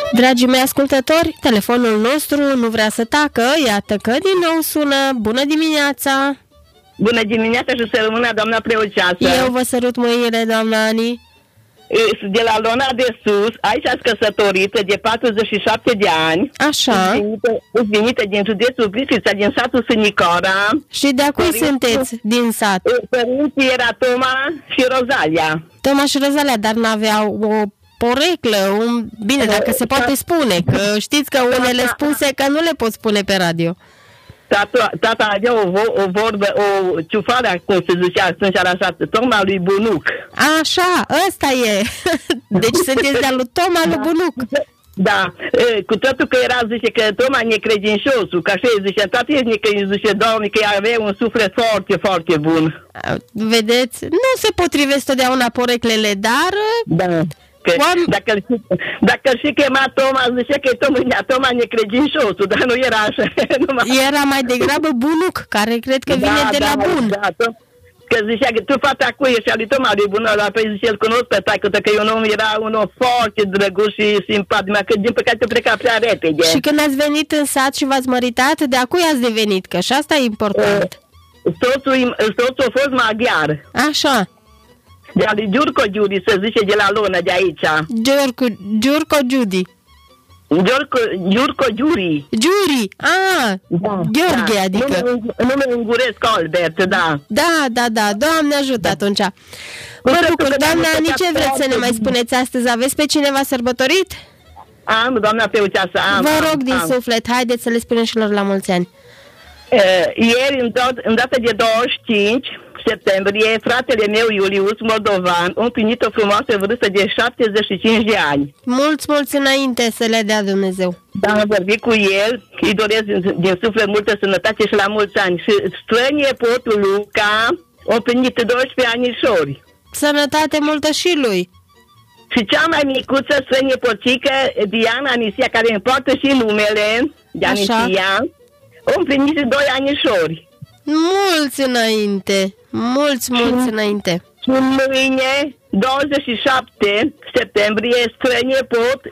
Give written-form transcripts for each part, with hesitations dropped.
Dragii mei ascultători, telefonul nostru nu vrea să tacă, iată că din nou sună. Bună dimineața! Bună dimineața și să rămână doamna preoceasă. Eu vă sărut mâinile, doamna Ani. De la Lona de Sus, aici ați căsătorită de 47 de ani. Așa. Venită din județul Bistrița, din satul Sânicora. Și de cui sunteți din sat? Părinții era Toma și Rozalia. Toma și Rozalia, dar n-aveau o poreclă, bine, dacă se poate spune, că știți că unele spuse că nu le pot spune pe radio. Tata avea o vorbă, o ciufare, cum se zicea atunci, așa, Toma lui Bunuc. Așa, ăsta e. Deci sunteți de-a lui Toma lui Bunuc. Da, cu totul că era, zice, că Toma necredinciosul, că așa îi zice, tati îi zice, Doamne, că avea un suflet foarte, foarte bun. Vedeți, nu se potrivesc totdeauna poreclele, dar... Da. Că dacă și chema Toma, zicea că e Toma necredinciosul, dar nu era așa. Era mai degrabă Bunuc, care cred că vine de la bun. Da, că zicea că tu fata cui ești, ali Toma lui Bună, dar pe zice, îl cunosc pe taică, că un om era un om foarte drăguț și simpatic, că din păcate pleca prea repede. Și când ați venit în sat și v-ați măritat, de a cui ați devenit? Că și asta e important. Soțul a fost maghiar. Așa. De a lui Giurco Giudi, se zice, de la Lună, de aici. Giurco Giudi. Giurco Giuri. Giuri, da, Gheorghe, da. adică. Nume unguresc, Albert, da. Da, Doamne ajută atunci. Mă bucur, doamna Ani, ce vreți să ne mai spuneți astăzi? Aveți pe cineva sărbătorit? Am, doamna Peuceasă, am. Vă rog din suflet, haideți să le spunem și lor la mulți ani. Ieri, în data de 25 septembrie, fratele meu Iulius Moldovan a împlinit o frumoasă vârstă de 75 de ani. Mulți înainte să le dea Dumnezeu. Da, am vorbit cu el, îi doresc din suflet multă sănătate și la mulți ani. Și strănie potul Luca a împlinit 12 anișori. Sănătate multă și lui. Și cea mai micuță strănie poțică, Diana Anisia, care îmi poartă și numele de Anisia, a împlinit 2 anișori. Mulți înainte. Mulți înainte. Și mâine, 27 septembrie, strănie pot,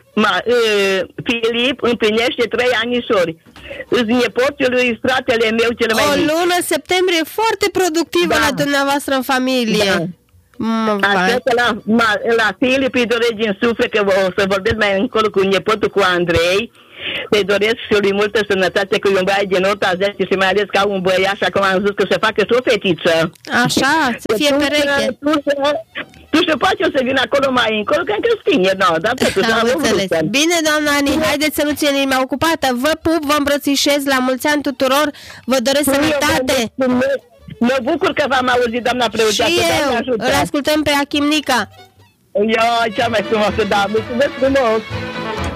Filip împlinește 3 anișori. Îți nepotul lui fratele meu cel mai mic. O lună septembrie foarte productivă la dumneavoastră în familie. Da. Așa că la Filip îi doresc din suflet, că o să vorbesc mai încolo cu nepotul, cu Andrei. Îi doresc și lui multă sănătate, cu un băiat de nota 10 și mai ales ca un băiat, și acum am zis că se facă și o fetiță. Așa, să fie pereche. Tu și poate o să vin acolo mai încolo, că încă stine, dar totuși am înțeles. Bine, doamna Ani, haideți să nu ținem inima ocupată. Vă pup, vă îmbrățișez, la mulți ani tuturor, vă doresc sănătate. Mă bucur că v-am auzit, doamna preoceasă. Și eu, îl ascultăm pe Achim Nica. Ia, cea mai frumoasă, da, mulțumesc frumos.